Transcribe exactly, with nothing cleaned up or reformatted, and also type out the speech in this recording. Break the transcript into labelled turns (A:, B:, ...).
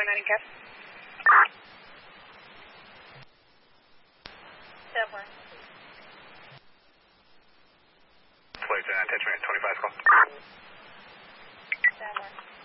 A: going on in cap?
B: Somewhere.
C: Flight uh, attention twenty-five call.
B: Somewhere.